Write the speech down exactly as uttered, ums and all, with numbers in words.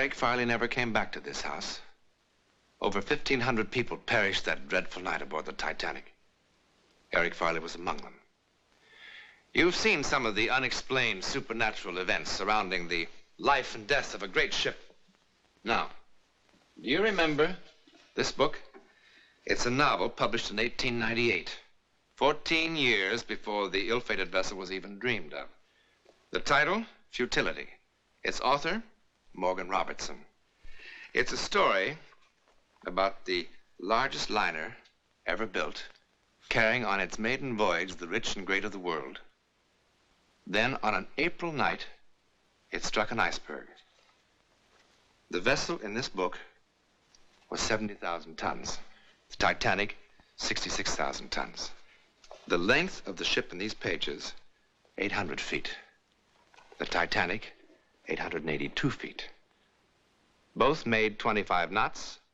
Eric Farley never came back to this house. Over fifteen hundred people perished that dreadful night aboard the Titanic. Eric Farley was among them. You've seen some of the unexplained supernatural events surrounding the life and death of a great ship. Now, do you remember this book? It's a novel published in eighteen ninety-eight, fourteen years before the ill-fated vessel was even dreamed of. The title, Futility. Its author, Morgan Robertson. It's a story about the largest liner ever built, carrying on its maiden voyage the rich and great of the world. Then, on an April night, it struck an iceberg. The vessel in this book was seventy thousand tons. The Titanic, sixty-six thousand tons. The length of the ship in these pages, eight hundred feet. The Titanic, eight hundred eighty-two feet. Both made twenty-five knots,